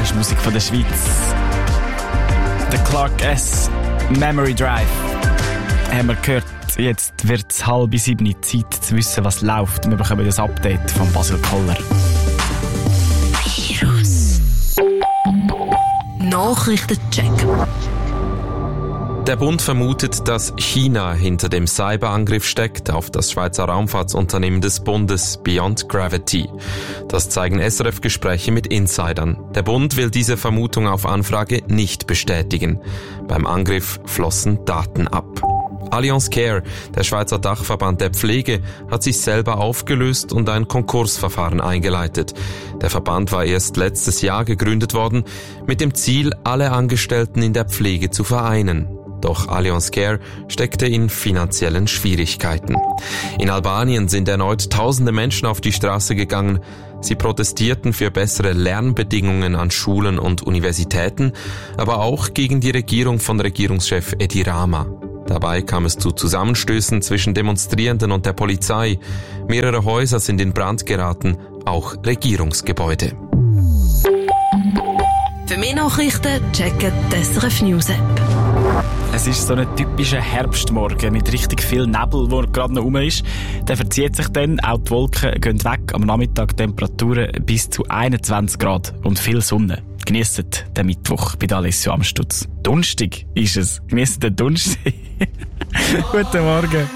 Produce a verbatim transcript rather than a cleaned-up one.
Das ist Musik von der Schweiz. Der Clark S. Memory Drive. Haben wir gehört. Jetzt wird es halb sieben Zeit zu wissen, was läuft. Wir bekommen das Update von Basil Koller. Virus. Nachrichtencheck. Der Bund vermutet, dass China hinter dem Cyberangriff steckt auf das Schweizer Raumfahrtsunternehmen des Bundes Beyond Gravity. Das zeigen S R F-Gespräche mit Insidern. Der Bund will diese Vermutung auf Anfrage nicht bestätigen. Beim Angriff flossen Daten ab. Allianz Care, der Schweizer Dachverband der Pflege, hat sich selber aufgelöst und ein Konkursverfahren eingeleitet. Der Verband war erst letztes Jahr gegründet worden, mit dem Ziel, alle Angestellten in der Pflege zu vereinen. Doch Allianz Care steckte in finanziellen Schwierigkeiten. In Albanien sind erneut tausende Menschen auf die Straße gegangen. Sie protestierten für bessere Lernbedingungen an Schulen und Universitäten, aber auch gegen die Regierung von Regierungschef Edi Rama. Dabei kam es zu Zusammenstößen zwischen Demonstrierenden und der Polizei. Mehrere Häuser sind in Brand geraten, auch Regierungsgebäude. Für mehr Nachrichten checken die S R F News App. Es ist so ein typischer Herbstmorgen mit richtig viel Nebel, der gerade noch rum ist. Der verzieht sich dann, auch die Wolken gehen weg. Am Nachmittag Temperaturen bis zu einundzwanzig Grad und viel Sonne. Genießt den Mittwoch bei Alessio Amstutz. Donnerstag ist es. Genießt den Donnerstag. Guten Morgen.